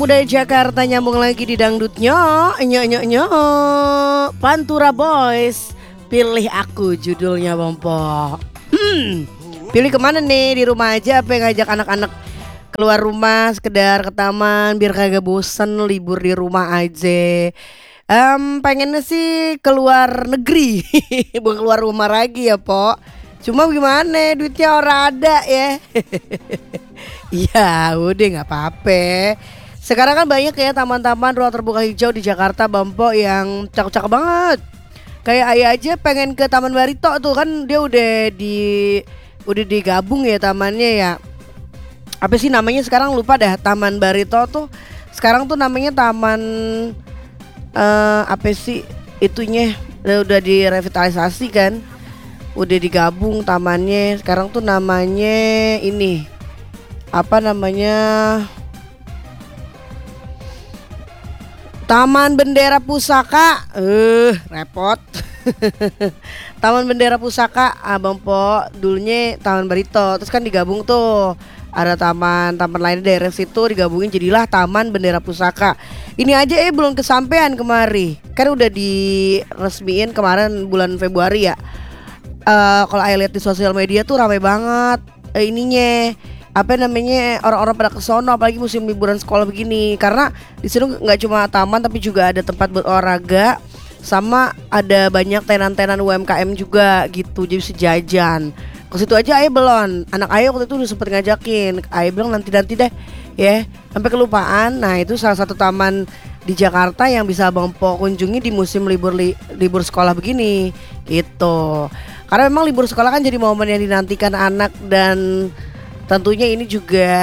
Udah Jakarta nyambung lagi di dangdutnya, nyok Pantura Boys, pilih aku judulnya Bompo. Pilih kemana nih, di rumah aja apa ngajak anak-anak keluar rumah sekedar ke taman biar kagak bosen libur di rumah aja. Pengennya sih keluar negeri, bukan keluar rumah lagi ya Po. Cuma gimana duitnya orang ada ya. Iya udah nggak apa-apa. Sekarang kan banyak ya taman-taman ruang terbuka hijau di Jakarta Bampo yang cakep-cakep banget. Kayak Ayah aja pengen ke Taman Barito tuh, kan dia udah digabung ya tamannya ya. Apa sih namanya sekarang lupa dah. Taman Barito tuh sekarang tuh namanya Taman apa sih itunya udah direvitalisasi kan. Udah digabung tamannya. Sekarang tuh namanya ini apa namanya, Taman Bendera Pusaka. Repot. Taman Bendera Pusaka Abang Po, dulunya Taman Barito. Terus kan digabung tuh, ada taman-taman lain daerah situ digabungin jadilah Taman Bendera Pusaka. Ini aja belum kesampean kemari. Kan udah diresmiin kemarin bulan Februari ya. Kalau Ayah lihat di sosial media tuh ramai banget ininya, apa namanya, orang-orang pada kesono apalagi musim liburan sekolah begini. Karena di sini nggak cuma taman tapi juga ada tempat buat olahraga, sama ada banyak tenan-tenan UMKM juga gitu, jadi sejajan. Ke situ aja Ayah belum. Anak Ayah waktu itu udah sempet ngajakin. Ayah bilang nanti deh ya, sampai kelupaan. Nah itu salah satu taman di Jakarta yang bisa Bang Po kunjungi di musim libur sekolah begini gitu. Karena memang libur sekolah kan jadi momen yang dinantikan anak, dan tentunya ini juga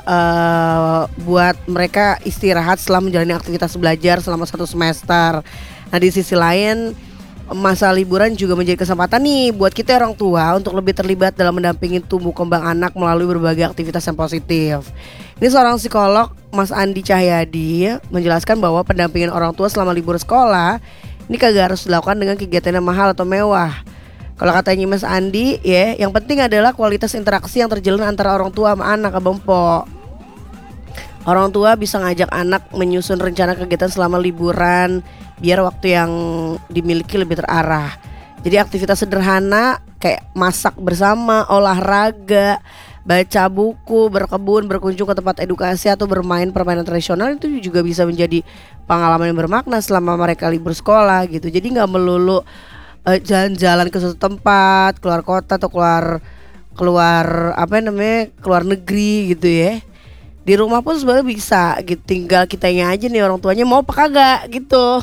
buat mereka istirahat setelah menjalani aktivitas belajar selama 1 semester. Nah di sisi lain, masa liburan juga menjadi kesempatan nih buat kita orang tua untuk lebih terlibat dalam mendampingi tumbuh kembang anak melalui berbagai aktivitas yang positif. Ini seorang psikolog, Mas Andi Cahyadi, menjelaskan bahwa pendampingan orang tua selama libur sekolah ini kagak harus dilakukan dengan kegiatan yang mahal atau mewah. Kalau katanya Mas Andi ya, yang penting adalah kualitas interaksi yang terjalin antara orang tua sama anak, Abang Po. Orang tua bisa ngajak anak menyusun rencana kegiatan selama liburan biar waktu yang dimiliki lebih terarah. Jadi aktivitas sederhana kayak masak bersama, olahraga, baca buku, berkebun, berkunjung ke tempat edukasi, atau bermain permainan tradisional itu juga bisa menjadi pengalaman yang bermakna selama mereka libur sekolah gitu. Jadi nggak melulu jalan-jalan ke suatu tempat, keluar kota atau keluar apa namanya, keluar negeri gitu ya. Di rumah pun sebenarnya bisa gitu, tinggal kitanya aja nih orang tuanya mau apa kagak gitu.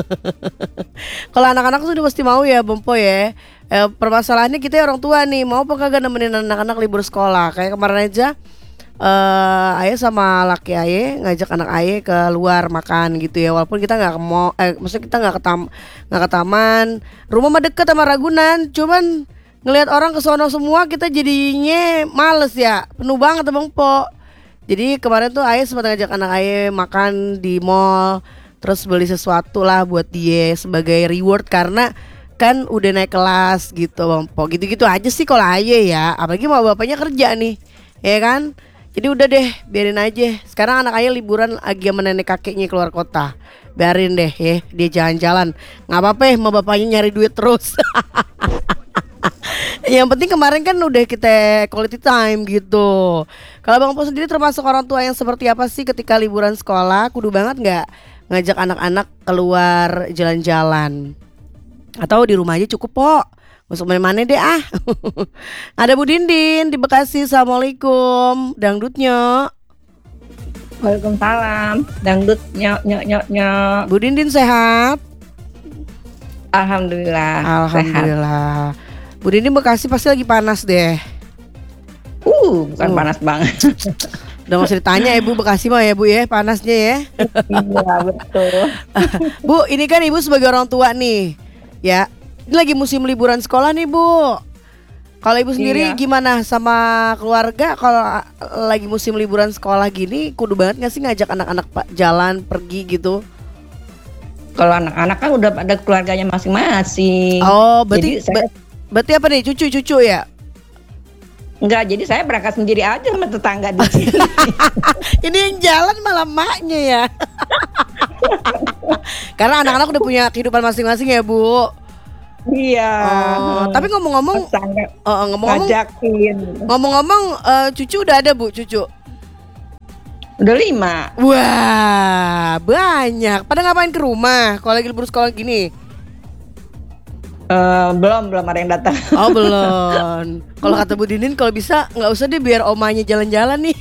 Kalau anak-anak tuh udah pasti mau ya Bompo ya. Permasalahannya kita orang tua nih, mau apa kagak nemenin anak-anak libur sekolah. Kayak kemarin aja Ayah sama laki Ayah ngajak anak Ayah keluar makan gitu ya. Walaupun kita nggak mau, maksudnya kita nggak ke taman. Rumah mah deket sama Ragunan, cuman ngelihat orang ke sono semua kita jadinya males ya, penuh banget Bang Po. Jadi kemarin tuh Ayah sempat ngajak anak Ayah makan di mall, terus beli sesuatu lah buat dia sebagai reward karena kan udah naik kelas gitu Bang Po. Gitu-gitu aja sih kalau Ayah ya, apalagi mau bapaknya kerja nih, ya kan. Jadi udah deh, biarin aja. Sekarang anak Ayah liburan lagi sama nenek kakeknya keluar kota. Biarin deh ya, dia jalan-jalan. Nggak apa-apa ya, sama bapaknya nyari duit terus. Yang penting kemarin kan udah kita quality time gitu. Kalau Bang Po sendiri termasuk orang tua yang seperti apa sih ketika liburan sekolah? Kudu banget nggak ngajak anak-anak keluar jalan-jalan? Atau di rumah aja cukup Po? Masuk mana-mana deh ah. Ada Bu Dindin di Bekasi. Assalamualaikum. Dangdutnya. Waalaikumsalam. Dangdut nyok. Bu Dindin sehat? Alhamdulillah. Alhamdulillah. Sehat. Bu Dindin Bekasi pasti lagi panas deh. Bukan panas banget. Udah gak usah ditanya ya Bu, Bekasi mah ya Bu ya, panasnya ya. Iya betul. Bu, ini kan Ibu sebagai orang tua nih ya, ini lagi musim liburan sekolah nih Bu. Kalau Ibu sendiri gimana sama keluarga kalau lagi musim liburan sekolah gini? Kudu banget gak sih ngajak anak-anak jalan pergi gitu? Kalau anak-anak kan udah ada keluarganya masing-masing. Oh berarti berarti apa nih, cucu-cucu ya? Enggak, jadi saya berangkat sendiri aja sama tetangga di sini. Ini yang jalan malah maknya ya. Karena anak-anak udah punya kehidupan masing-masing ya, Bu. Iya. Tapi ngomong-ngomong, Tetangga ngomong-ngomong, ngajakin. ngomong-ngomong, cucu udah ada, Bu, cucu. Udah 5. Wah, banyak. Pada ngapain ke rumah kalau lagi libur sekolah gini? Belum ada yang datang. Oh, belum. Kalau kata Bu Dinin, kalau bisa nggak usah deh, biar omanya jalan-jalan nih.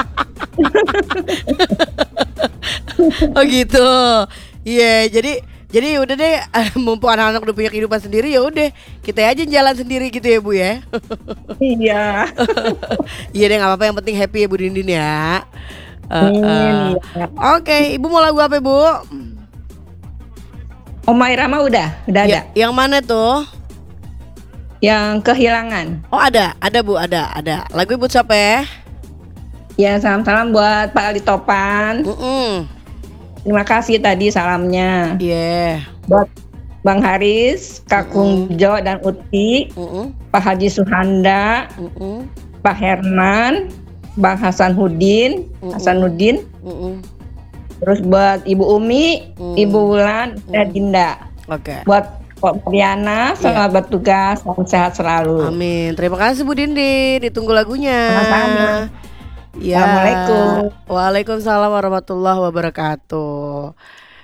Oh gitu. Iya, jadi udah deh, mumpung anak-anak udah punya kehidupan sendiri, ya udah kita aja jalan sendiri gitu ya, Bu ya. Iya. Iya deh, nggak apa-apa, yang penting happy ya, Bu Dindin ya. Iya. Oke, Ibu mau lagu apa, Bu? Oma Irama udah ada. Yang mana tuh? Yang kehilangan. Oh, ada Bu, ada. Lagu Ibu siapa ya? Ya, salam-salam buat Pak Ali Topan. Terima kasih tadi salamnya. Iya. Buat Bang Haris, Kakung Jo dan Uti, Pak Haji Suhanda, Pak Herman, Bang Hasanuddin, terus buat Ibu Umi, Ibu Wulan, dan Dinda. Oke. Buat Pak Mariana, selamat bertugas, salam sehat selalu. Amin. Terima kasih Bu Dindi, ditunggu lagunya. Sama-sama. Ya. Assalamualaikum. Waalaikumsalam warahmatullahi wabarakatuh.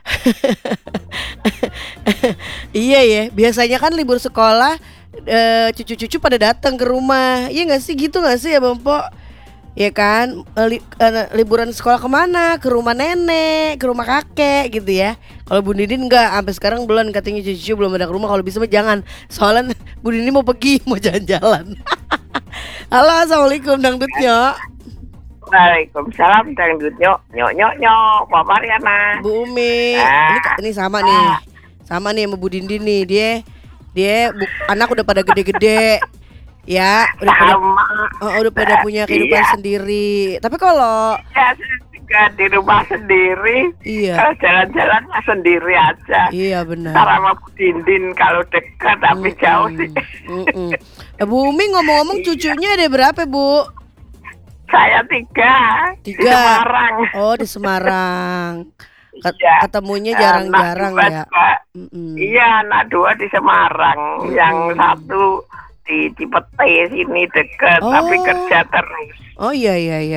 Iya ya, biasanya kan libur sekolah cucu-cucu pada datang ke rumah. Iya nggak sih, gitu nggak sih ya Bang Po? Ya kan, liburan sekolah kemana? Ke rumah nenek, ke rumah kakek gitu ya. Kalau Bu Dindin enggak, sampai sekarang belum, katanya cucu belum ada ke rumah. Kalau bisa mah jangan, soalnya Bu Dindin mau pergi, mau jalan-jalan. Halo, assalamualaikum Dangdut Nyok. Waalaikumsalam Dangdut Nyok, Pak Mariana. Bu Umi, ini sama nih sama Bu Dindin nih. Dia anak udah pada gede-gede. Ya, udah pada punya kehidupan sendiri. Tapi kalau saya juga di rumah sendiri. Iya. Kalau jalan-jalan sendiri aja. Iya benar. Sama Bu Dindin kalau dekat tapi jauh sih. Bu Umi ngomong-ngomong cucunya ada berapa, Bu? Saya 3. Di Semarang. Oh, di Semarang. Iya. Ketemunya jarang-jarang ya. Iya, anak 2 di Semarang. Yang 1 di Cipete sini dekat, tapi kerja terus. Oh iya.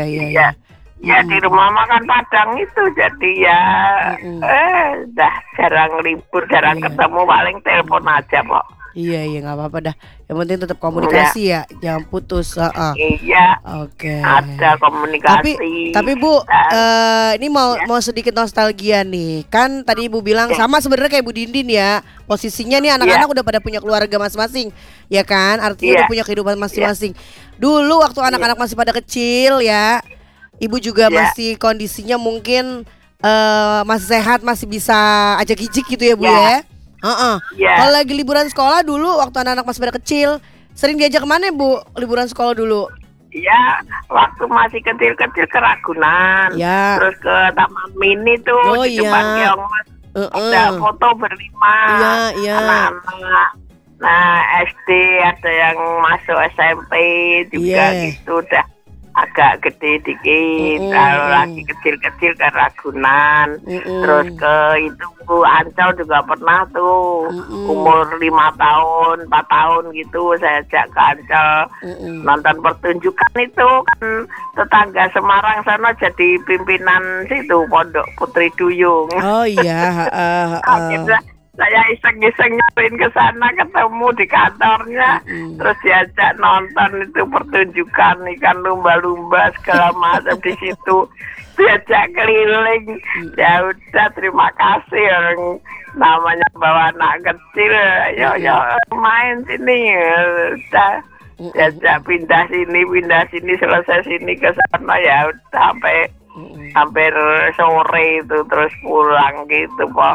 Ya di rumah makan Padang itu, jadi ya dah jarang libur, jarang ketemu, paling telepon aja kok. Iya nggak apa-apa dah. Yang penting tetap komunikasi ya, jangan putus. Iya. Oke. Ada komunikasi. Tapi Bu, ini mau sedikit nostalgia nih. Kan tadi Ibu bilang sama sebenarnya kayak Bu Dindin ya. Posisinya nih anak-anak udah pada punya keluarga masing-masing, ya kan? Artinya udah punya kehidupan masing-masing. Dulu waktu anak-anak masih pada kecil ya, Ibu juga masih kondisinya mungkin masih sehat, masih bisa ajak-ijik gitu ya Bu ya. Kalau lagi liburan sekolah dulu waktu anak-anak masih pada kecil, sering diajak kemana Bu liburan sekolah dulu? Iya, waktu masih kecil-kecil ke Ragunan, terus ke Taman Mini tuh, di depan Keong Mas, ada foto berlima, anak-anak. Nah SD ada yang masuk SMP juga gitu, udah agak gede dikit. Kalau lagi kecil-kecil ke Ragunan, terus ke itu Ancol juga pernah tuh. Umur 5 tahun, 4 tahun gitu saya ajak ke Ancol nonton pertunjukan itu kan. Tetangga Semarang sana jadi pimpinan situ Pondok Putri Duyung. Oh iya. Saya iseng-iseng nyariin ke sana, ketemu di kantornya, terus diajak nonton itu pertunjukan ikan lumba-lumba segala macam di situ, diajak keliling. Ya udah, terima kasih orang namanya bawa anak kecil, yo main sini, udah diajak pindah sini selesai sini ke sana, ya udah sampai hampir sore itu terus pulang gitu Pak.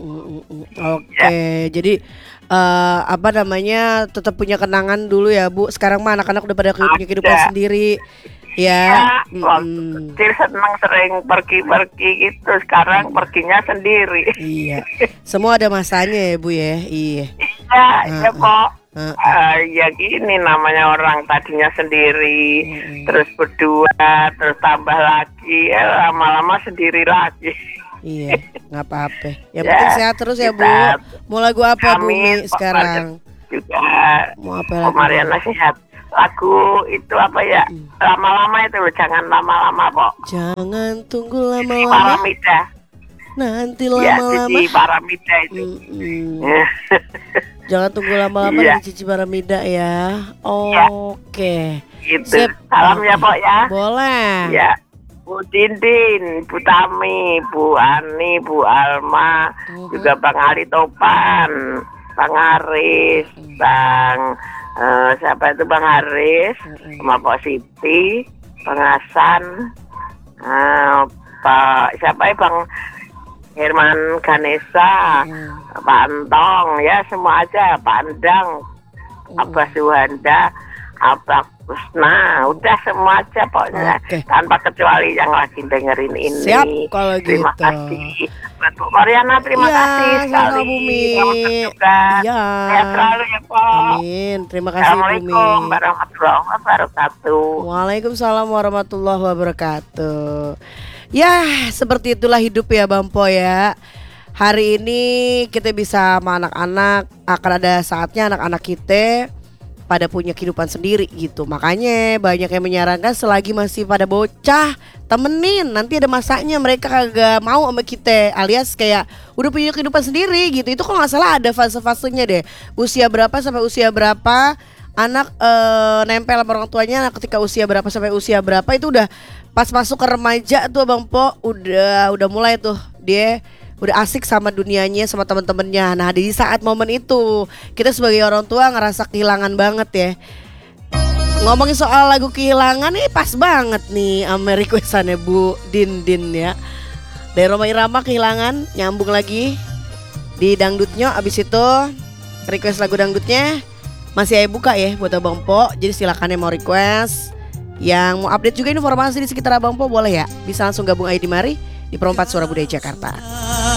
Oke, jadi apa namanya, tetap punya kenangan dulu ya Bu. Sekarang mah anak-anak udah pada punya kehidupan sendiri ya. Waktu kecil senang sering pergi-pergi gitu, sekarang perginya sendiri. Iya, semua ada masanya ya Bu ya. Iya Pak. Ya gini namanya orang tadinya sendiri, terus berdua, terus tambah lagi, lama-lama sendiri lagi. Iya, nggak apa-apa. Yang penting sehat terus ya Bu. Mau lagu apa Bumi sekarang? Juga. Mau apa lagu? Mariana sehat. Lagu itu apa ya? Lama-lama itu loh, jangan lama-lama kok. Jangan tunggu lama-lama. Paramida. Nanti lama-lama. Ya, Paramida itu. Jangan tunggu lama-lama di Cici Paramida ya. Oke. Gitu. Salam ya Pok ya. Boleh. Ya. Bu Dindin, Bu Tami, Bu Ani, Bu Alma, juga Bang Ali Topan, Bang Haris, Bang siapa itu Bang Haris, sama Pak Siti, Bang Hasan, Pak siapa ya Bang Herman Ganesa, Pak Antong, ya semua aja, Pak Andang, Abah Suhanda, Abah Kusna, udah semua aja pokoknya, tanpa kecuali yang lagi dengerin ini. Siap kalau terima gitu. Kasih Bu Mariana, terima kasih sekali. Bumi. Iya. Sehat selalu ya Pak. Amin. Terima kasih Bumi. Assalamualaikum warahmatullahi wabarakatuh. Waalaikumsalam warahmatullahi wabarakatuh. Ya, seperti itulah hidup ya Bampo ya. Hari ini kita bisa sama anak-anak, akan ada saatnya anak-anak kita pada punya kehidupan sendiri gitu. Makanya banyak yang menyarankan selagi masih pada bocah, temenin. Nanti ada masanya mereka kagak mau sama kita, alias kayak udah punya kehidupan sendiri gitu. Itu kalau gak salah ada fase-fasenya deh. Usia berapa sampai usia berapa anak nempel sama orang tuanya. Nah, ketika usia berapa sampai usia berapa itu udah pas masuk ke remaja tuh Bang Po, udah mulai tuh dia udah asik sama dunianya, sama teman-temannya. Nah di saat momen itu kita sebagai orang tua ngerasa kehilangan banget ya. Ngomongin soal lagu kehilangan nih pas banget nih sama requestannya Bu Dindin ya. Dari Roma Irama Kehilangan, nyambung lagi di dangdutnya. Abis itu request lagu dangdutnya masih ayo buka ya buat Abang Po. Jadi silakan yang mau request, yang mau update juga informasi di sekitar Abang Po boleh ya. Bisa langsung gabung aja di mari di Perempat Suara Budaya Jakarta.